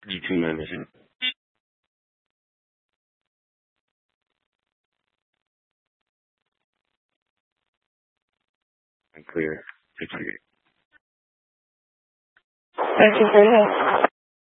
You too, man. Is it clear? It's clear. Thank you very much.